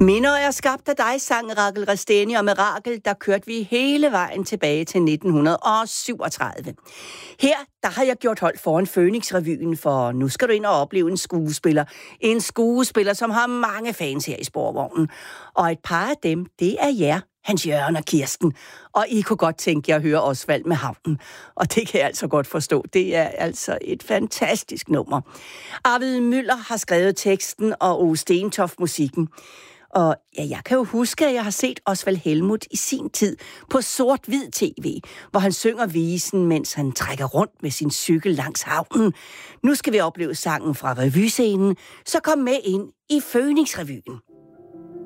Minder er skabt af dig, sang Rachel Resteni, og med Rachel, der kørte vi hele vejen tilbage til 1937. Her, der har jeg gjort hold foran Fønix-revyen, for nu skal du ind og opleve en skuespiller. En skuespiller, som har mange fans her i Sporvognen. Og et par af dem, det er jer, Hans Jørgen og Kirsten. Og I kunne godt tænke jer at høre Osvald med Havnen. Og det kan jeg altså godt forstå. Det er altså et fantastisk nummer. Arvid Møller har skrevet teksten, og Ove Stentoft musikken. Og ja, jeg kan jo huske, at jeg har set Osvald Helmuth i sin tid på sort-hvid tv, hvor han synger visen, mens han trækker rundt med sin cykel langs havnen. Nu skal vi opleve sangen fra revyscenen, så kom med ind i Fønix-revyen.